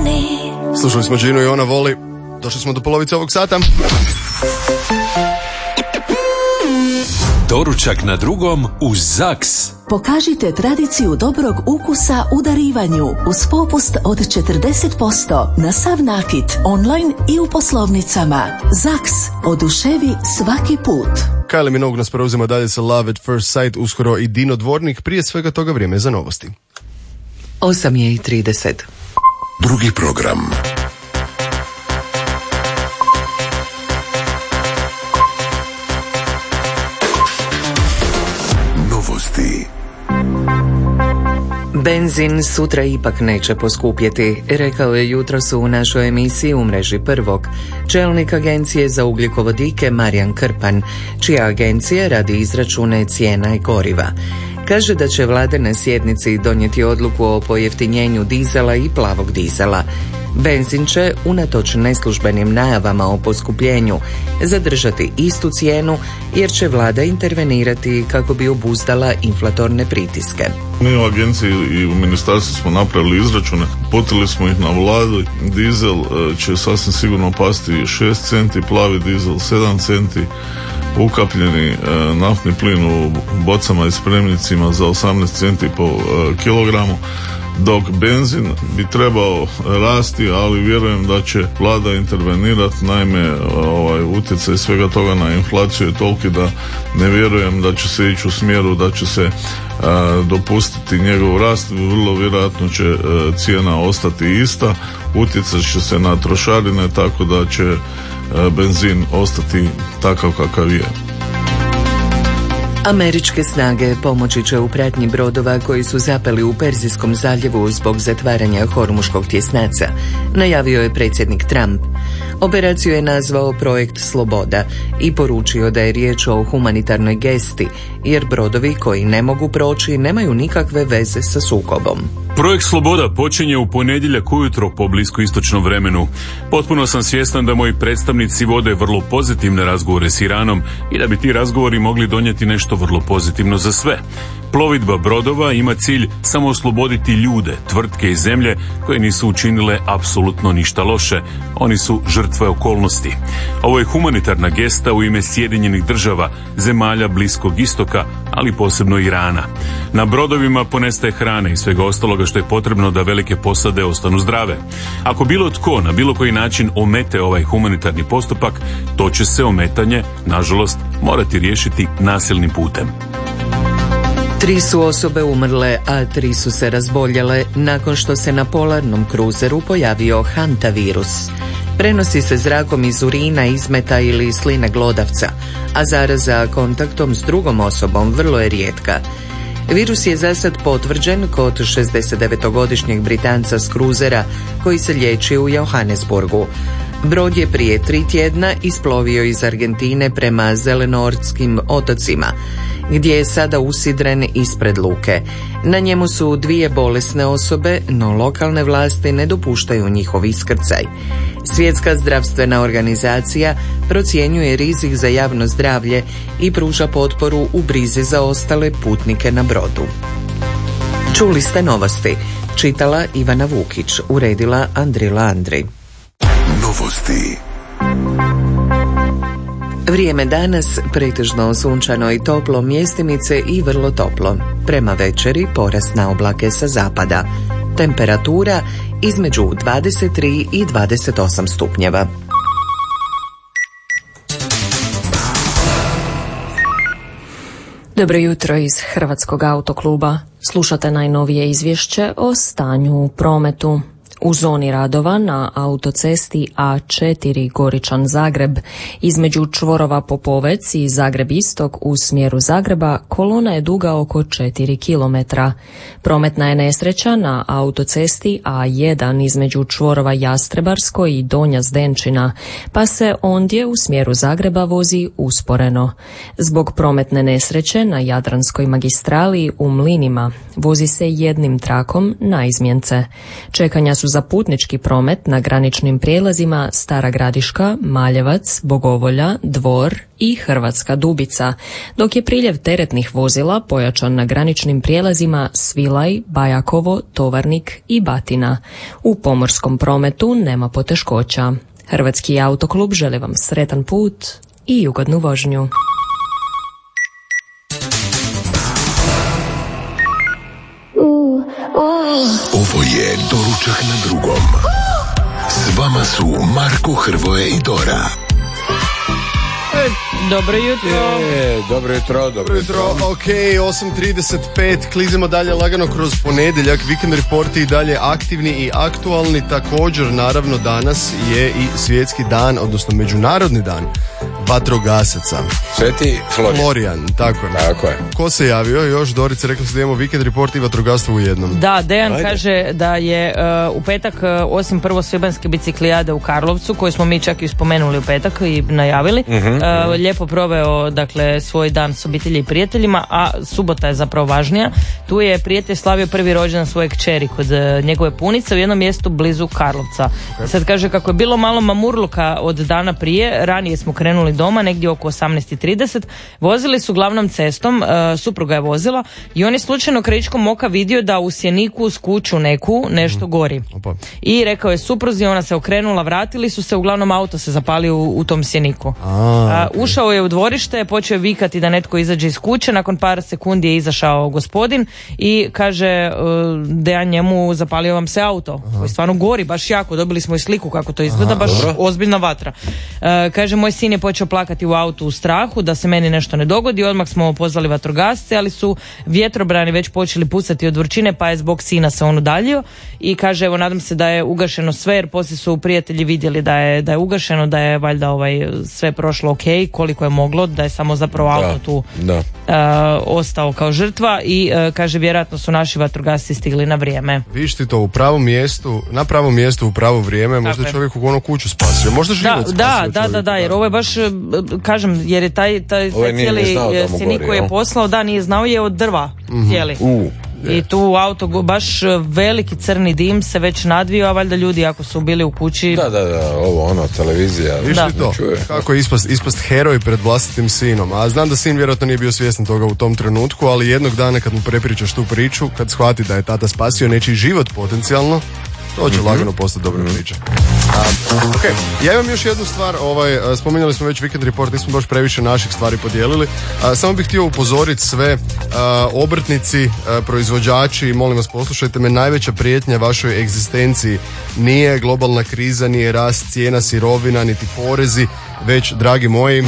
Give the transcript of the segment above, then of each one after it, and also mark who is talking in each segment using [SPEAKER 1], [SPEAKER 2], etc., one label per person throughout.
[SPEAKER 1] vani.
[SPEAKER 2] Slušali smo Ginu i Ona voli. Došli smo do polovice ovog sata.
[SPEAKER 3] Doručak na drugom uz ZAKS.
[SPEAKER 4] Pokažite tradiciju dobrog ukusa u darivanju uz popust od 40% na sav nakit, online i u poslovnicama. ZAKS. Oduševi svaki put.
[SPEAKER 2] Kylie Minogue nas preuzima dalje sa Love at First Sight, uskoro i Dino Dvornik, prije svega toga vrijeme za novosti.
[SPEAKER 5] 8:30.
[SPEAKER 3] Drugi program. Novosti.
[SPEAKER 5] Benzin sutra ipak neće poskupjeti, rekao je jutros u našoj emisiji U mreži prvog čelnik Agencije za ugljikovodike Marijan Krpan, čija agencija radi izračune cijena i goriva. Kaže da će vlada na sjednici donijeti odluku o pojeftinjenju dizela i plavog dizela. Benzin će, unatoč neslužbenim najavama o poskupljenju, zadržati istu cijenu jer će vlada intervenirati kako bi obuzdala inflatorne pritiske.
[SPEAKER 6] Mi u agenciji i u ministarstvu smo napravili izračune, potili smo ih na vladu. Dizel će sasvim sigurno pasti 6 centi, plavi dizel 7 centi, ukapljeni naftni plin u bocama i spremnicima za 18 centi po kilogramu, dok benzin bi trebao rasti, ali vjerujem da će vlada intervenirati. Naime, utjecaj svega toga na inflaciju je toliki da ne vjerujem da će se ići u smjeru da će se dopustiti njegov rast. Vrlo vjerojatno će cijena ostati ista, utjecat će se na trošarine, tako da će benzin ostati takav kakav je.
[SPEAKER 5] Američke snage pomoći će u pratnji brodova koji su zapeli u Perzijskom zaljevu zbog zatvaranja Hormuškog tjesnaca, najavio je predsjednik Trump. Operaciju je nazvao Projekt Sloboda i poručio da je riječ o humanitarnoj gesti, jer brodovi koji ne mogu proći nemaju nikakve veze sa sukobom.
[SPEAKER 7] Projekt Sloboda počinje u ponedjeljak ujutro po bliskoistočnom vremenu. Potpuno sam svjestan da moji predstavnici vode vrlo pozitivne razgovore s Iranom i da bi ti razgovori mogli donijeti nešto vrlo pozitivno za sve. Plovidba brodova ima cilj samo osloboditi ljude, tvrtke i zemlje koje nisu učinile apsolutno ništa loše. Oni su žrtve okolnosti. Ovo je humanitarna gesta u ime Sjedinjenih država, zemalja Bliskog istoka, ali posebno Irana. Na brodovima ponestaje hrane i svega ostaloga što je potrebno da velike posade ostanu zdrave. Ako bilo tko na bilo koji način omete ovaj humanitarni postupak, to će se ometanje, nažalost, morati riješiti nasilnim putem.
[SPEAKER 5] 3 su osobe umrle, a 3 su se razboljele nakon što se na polarnom kruzeru pojavio hantavirus. Prenosi se zrakom iz urina, izmeta ili sline glodavca, a zaraza kontaktom s drugom osobom vrlo je rijetka. Virus je zasad potvrđen kod 69-godišnjeg Britanca s kruzera koji se liječi u Johannesburgu. Brod je prije 3 tjedna isplovio iz Argentine prema Zelenortskim otocima, gdje je sada usidren ispred luke. Na njemu su 2 bolesne osobe, no lokalne vlasti ne dopuštaju njihov iskrcaj. Svjetska zdravstvena organizacija procjenjuje rizik za javno zdravlje i pruža potporu u brizi za ostale putnike na brodu. Čuli ste novosti. Čitala Ivana Vukić, uredila Andrila Andri.
[SPEAKER 3] Novosti.
[SPEAKER 5] Vrijeme danas pretežno sunčano i toplo, mjestimice i vrlo toplo. Prema večeri porast na oblake sa zapada. Temperatura između 23 i 28 stupnjeva.
[SPEAKER 8] Dobro jutro iz Hrvatskog autokluba. Slušate najnovije izvješće o stanju u prometu. U zoni radova na autocesti A4 Goričan-Zagreb između čvorova Popovec i Zagreb-Istok u smjeru Zagreba kolona je duga oko 4 km. Prometna je nesreća na autocesti A1 između čvorova Jastrebarsko i Donja Zdenčina, pa se ondje u smjeru Zagreba vozi usporeno. Zbog prometne nesreće na Jadranskoj magistrali u Mlinima vozi se jednim trakom na izmjence. Čekanja su su za putnički promet na graničnim prijelazima Stara Gradiška, Maljevac, Bogovolja, Dvor i Hrvatska Dubica, dok je priljev teretnih vozila pojačan na graničnim prijelazima Svilaj, Bajakovo, Tovarnik i Batina. U pomorskom prometu nema poteškoća. Hrvatski autoklub želi vam sretan put i ugodnu vožnju.
[SPEAKER 3] Ovo je Doručak na drugom. S vama su Marko, Hrvoje i Dora.
[SPEAKER 1] Dobro jutro.
[SPEAKER 2] Dobro jutro, ok, 8.35, klizimo dalje lagano kroz ponedjeljak, Weekend Reporti i dalje aktivni i aktualni, također naravno danas je i svjetski dan, odnosno međunarodni dan vatrogasaca.
[SPEAKER 9] Sveti
[SPEAKER 2] Florijan, tako je. Ko se javio još? Dorice, rekli ste da imamo Weekend Report i vatrogastvo u jednom.
[SPEAKER 1] Da, Dejan kaže da je u petak, osim prvosvibanjske biciklijade u Karlovcu, koju smo mi čak i spomenuli u petak i najavili, lijepo proveo dakle svoj dan s obitelji i prijateljima, a subota je zapravo važnija. Tu je prijatelj slavio prvi rođendan svoje kćeri kod njegove punice u jednom mjestu blizu Karlovca. Sad kaže kako je bilo malo mamurluka od dana prije, ranije smo krenuli doma negdje oko 18.30, vozili su glavnom cestom, supruga je vozila i on je slučajno krajičkom oka vidio da u sjeniku uz kuću neku nešto gori. I rekao je supruzi, ona se okrenula, vratili su se, uglavnom auto se zapalio u tom sjeniku. Ušao je u dvorište, počeo je vikati da netko izađe iz kuće, nakon par sekundi je izašao gospodin i kaže Dejan njemu, zapalio vam se auto, koji stvarno gori baš jako, dobili smo i sliku kako to izgleda, baš ozbiljna vatra. Kaže, moj sin je počeo plakati u autu u strahu da se meni nešto ne dogodi, odmah smo pozvali vatrogasce, ali su vjetrobrani već počeli pucati od vrućine, pa je zbog sina se on udaljio i kaže, evo nadam se da je ugašeno sve, jer poslije su prijatelji vidjeli da je ugašeno, da je valjda sve prošlo ok, koliko je moglo, da je samo zapravo auto tu ostao kao žrtva i kaže, vjerojatno su naši vatrogasci stigli na vrijeme.
[SPEAKER 2] Viš ti to, u pravom mjestu, na pravom mjestu u pravo vrijeme, možda je čovjek u onu kuću spasio, možda život spasio. Da, jer ovo je baš, kažem, jer je taj cijeli sjenik koji je poslao, nije znao, je od drva cijeli. I tu auto, baš veliki crni dim se već nadvio, a valjda ljudi ako su bili u kući...
[SPEAKER 9] Da, televizija.
[SPEAKER 2] Viš li to? Kako je ispast heroj pred vlastitim sinom. A znam da sin vjerojatno nije bio svjestan toga u tom trenutku, ali jednog dana kad mu prepričaš tu priču, kad shvati da je tata spasio nečiji život potencijalno, to će lagano postati dobra priča. Ja imam još jednu stvar, spominjali smo već Weekend Report, nismo baš previše naših stvari podijelili. Samo bih htio upozoriti sve obrtnici, proizvođači, molim vas poslušajte me, najveća prijetnja vašoj egzistenciji nije globalna kriza, nije rast cijena sirovina, niti porezi, već, dragi moji,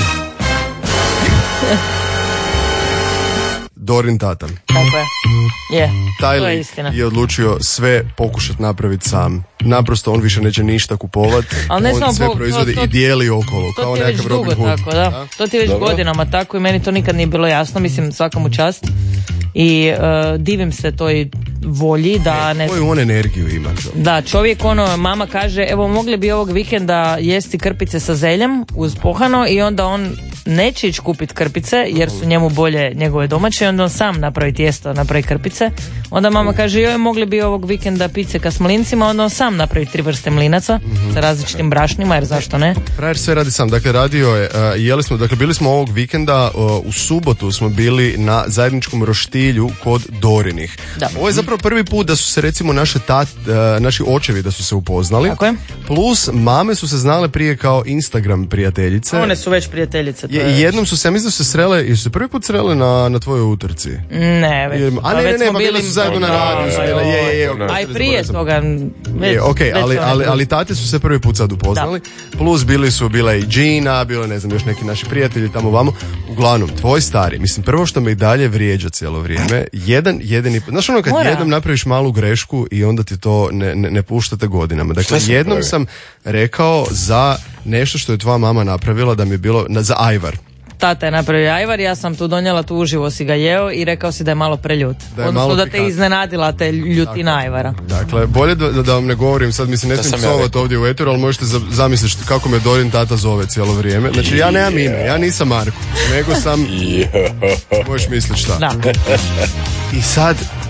[SPEAKER 2] Dorin tata.
[SPEAKER 1] Tako je.
[SPEAKER 2] Taj lik je odlučio sve pokušati napraviti sam. Naprosto on više neće ništa kupovati. On sve proizvodi i dijeli okolo.
[SPEAKER 1] To ti je već dugo tako, da. To ti je već godinama tako i meni to nikad nije bilo jasno. Mislim, svaka mu čast. I divim se toj volji da...
[SPEAKER 2] Koju on energiju ima.
[SPEAKER 1] Da, čovjek mama kaže, evo mogli bi ovog vikenda jesti krpice sa zeljem uz pohano i onda on neće ići kupiti krpice jer su njemu bolje njegove domaće i onda on sam napravi tijesto, napravi krpice. Onda mama kaže, joj, mogli bi ovog vikenda pice ka s mlincima, onda on sam napravi 3 vrste mlinaca sa različitim brašnjima, jer zašto ne?
[SPEAKER 2] Frajer sve radi sam, dakle radio je, jeli smo, dakle bili smo ovog vikenda, u subotu smo bili na zajedničkom roštilju kod Dorinih. Da. Ovo je zapravo prvi put da su se recimo naši očevi da su se upoznali.
[SPEAKER 1] Tako je.
[SPEAKER 2] Plus mame su se znale prije kao Instagram prijateljice.
[SPEAKER 1] One su već prijateljice.
[SPEAKER 2] Jednom su se, ja mislim da su se srele, i su se prvi put srele na tvojoj utrci.
[SPEAKER 1] Ne, već.
[SPEAKER 2] Ne, bili su zajedno na radiju.
[SPEAKER 1] A i prije toga.
[SPEAKER 2] Ali tate su se prvi put sad upoznali. Da. Plus bila i Gina, bilo ne znam još neki naši prijatelji tamo vamo. Uglavnom, tvoj stari, mislim prvo što me i dalje vrijeđa cijelo vrijeme, jedini, znaš kad jednom napraviš malu grešku i onda ti to ne puštate godinama. Dakle, jednom sam rekao za nešto što je tvoja mama napravila da mi je bilo, za ajvar.
[SPEAKER 1] Tata je napravio ajvar, ja sam tu donijela, tu uživo si ga jeo i rekao si da je malo preljut. Odnosno da te iznenadila te ljutina ajvara.
[SPEAKER 2] Dakle, bolje da vam ne govorim, sad mislim ne smijem psovati ovdje u eteru, ali možete zamisliti kako me Dorin tata zove cijelo vrijeme. Znači ja nemam ime, ja nisam Marko, nego sam, možeš misliti šta.
[SPEAKER 1] Da.
[SPEAKER 2] I sad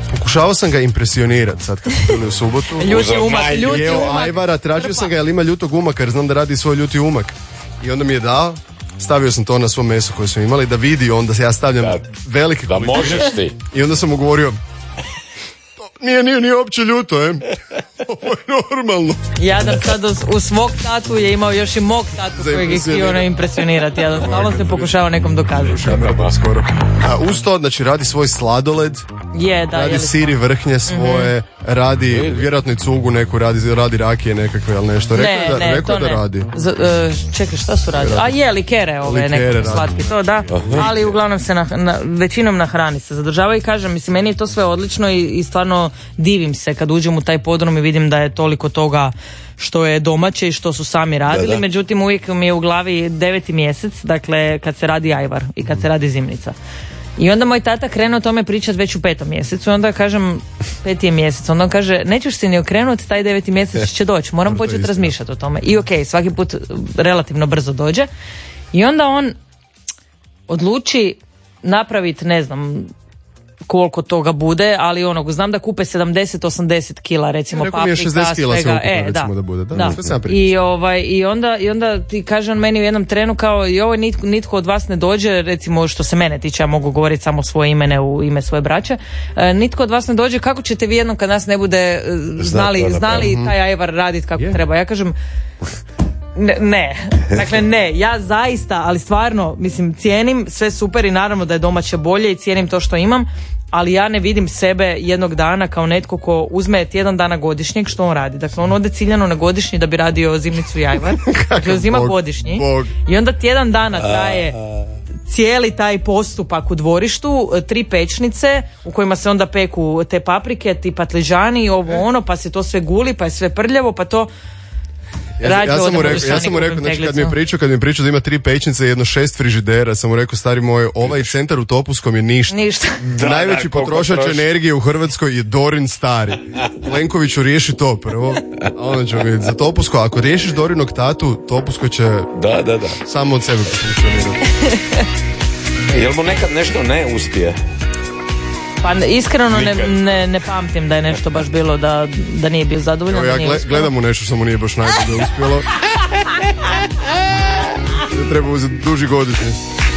[SPEAKER 2] pokušavao sam ga impresionirati sad kad smo bili u subotu.
[SPEAKER 1] Ljuti umak.
[SPEAKER 2] Jeo ajvara, tražio sam ga jel ima ljutog umaka jer znam da radi svoj ljuti umak. I onda mi je dao, stavio sam to na svo meso koje smo imali da vidi onda se ja stavljam velike
[SPEAKER 9] da možeš ti.
[SPEAKER 2] I onda sam mu govorio nije uopće ljuto, ovo je normalno.
[SPEAKER 1] Jadan sad u svog tatu je imao još i mog tatu kojeg je htio impresionirati. Jadan stalno se pokušava nekom dokazati.
[SPEAKER 2] Skoro. A uz to, znači, radi svoj sladoled, radi siri vrhnje svoje, radi vjerojatno i cugu neku, radi rakije nekakve, ali nešto. Rekao da radi.
[SPEAKER 1] Čekaj, šta su radili? Likere nekakve slatke, to da. Ali uglavnom se većinom na hrani se zadržava i kažem, mislim, meni je to sve odlično i stvarno divim se kad uđem u taj podrum i vidim da je toliko toga što je domaće i što su sami radili, međutim uvijek mi je u glavi 9. mjesec, dakle kad se radi ajvar i kad se radi zimnica. I onda moj tata krenuo o tome pričati već u 5. mjesecu, onda kažem 5. je mjesec, onda on kaže nećeš se ni okrenuti, taj 9. mjesec će doći, moram početi razmišljati o tome. I okej, svaki put relativno brzo dođe i onda on odluči napraviti, ne znam koliko toga bude, ali znam da kupe 70-80 kila, recimo paprika, svega. 60 kila se ukupa, recimo da bude. Da. I onda ti kaže on meni u jednom trenu kao i ovo nitko od vas ne dođe, recimo što se mene tiče, ja mogu govoriti samo svoje ime u ime svoje braće, nitko od vas ne dođe, kako ćete vi jednom kad nas ne bude znali taj ajvar raditi kako treba. Ja kažem ne, ja zaista, ali stvarno, mislim, cijenim sve super i naravno da je domaće bolje i cijenim to što imam, ali ja ne vidim sebe jednog dana kao netko ko uzme tjedan dana godišnjeg, što on radi. Dakle, on ode ciljano na godišnji da bi radio zimnicu i ajvar. Dakle, uzima godišnji i onda tjedan dana traje cijeli taj postupak u dvorištu, 3 pečnice u kojima se onda peku te paprike, ti patližani i ovo ono, pa se to sve guli, pa je sve prljavo, pa to... Ja
[SPEAKER 2] sam mu rekao, znači kad mi je pričao da ima 3 pećnice i 6 frižidera, sam mu rekao, stari moj, ovaj centar u Topuskom je ništa. Najveći potrošač energije u Hrvatskoj je Dorin stari. Plenkoviću, riješi to prvo, a onda ćemo vidjeti za Topusko. Ako riješiš Dorinog tatu, Topusko će samo od sebe funkcionirati.
[SPEAKER 9] Jel mu nekad nešto ne uspije?
[SPEAKER 1] Pa iskreno ne pamtim da je nešto baš bilo da nije bio zadovoljan.
[SPEAKER 2] Ja gledam mu nešto što mu nije baš najbolje uspjelo. Treba uzeti duži godišnji.